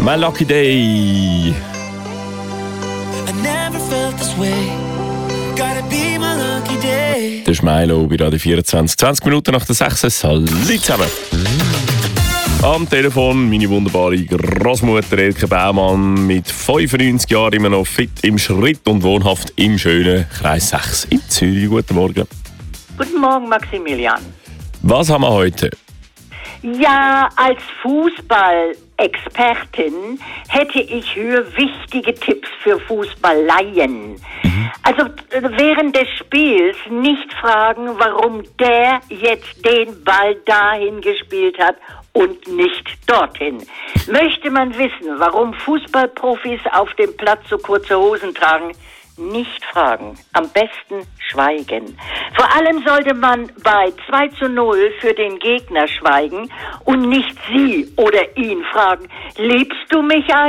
My Lucky Day. I never felt this way. Gotta be my lucky day. Das ist Milo bei Radio 24. 20 Minuten nach der 6. Salut zusammen. Am Telefon meine wunderbare Großmutter Elke Baumann mit 95 Jahren immer noch fit im Schritt und wohnhaft im schönen Kreis 6 in Zürich. Guten Morgen. Guten Morgen, Maximilian. Was haben wir heute? Ja, als Fußball-Expertin hätte ich hier wichtige Tipps für Fußballleien. Also während des Spiels nicht fragen, warum der jetzt den Ball dahin gespielt hat und nicht dorthin. Möchte man wissen, warum Fußballprofis auf dem Platz so kurze Hosen tragen? Nicht fragen, am besten schweigen. Vor allem sollte man bei 2:0 für den Gegner schweigen und nicht sie oder ihn fragen, liebst du mich eigentlich?